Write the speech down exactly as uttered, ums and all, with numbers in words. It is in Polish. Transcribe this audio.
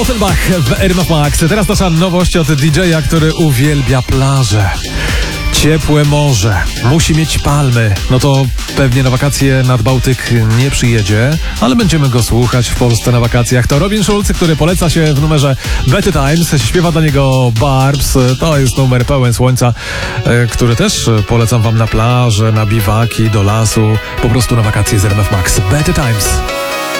Offenbach w R M F Max. Teraz nasza nowość od D J a, który uwielbia plażę. Ciepłe morze, musi mieć palmy. No to pewnie na wakacje nad Bałtyk nie przyjedzie, ale będziemy go słuchać w Polsce na wakacjach. To Robin Schulz, który poleca się w numerze Better Times. Śpiewa dla niego Barbs. To jest numer pełen słońca, który też polecam wam na plażę, na biwaki, do lasu, po prostu na wakacje z R M F Max. Better Times.